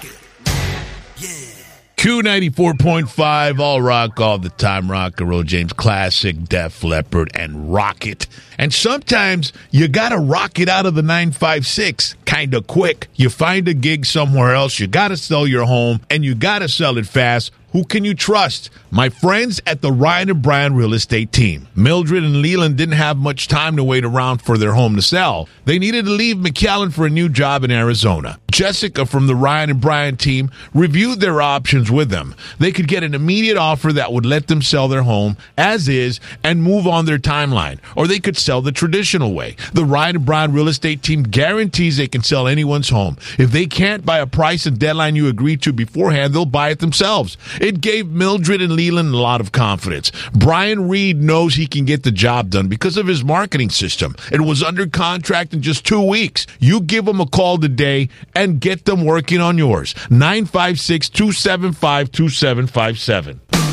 Q94.5, all rock, all the time, rock and roll, James Classic, Def Leppard, and Rocket. And sometimes you got to rock it out of the 956 kind of quick. You find a gig somewhere else, you got to sell your home, and you got to sell it fast. Who can you trust? My friends at the Ryan and Brian Real Estate Team. Mildred and Leland didn't have much time to wait around for their home to sell. They needed to leave McAllen for a new job in Arizona. Jessica from the Ryan and Brian team reviewed their options with them. They could get an immediate offer that would let them sell their home as is and move on their timeline. Or they could sell the traditional way. The Ryan and Brian Real Estate Team guarantees they can sell anyone's home. If they can't buy a price and deadline you agreed to beforehand, they'll buy it themselves. It gave Mildred and Leland a lot of confidence. Brian Reed knows he can get the job done because of his marketing system. It was under contract in just 2 weeks. You give them a call today and get them working on yours. 956-275-2757.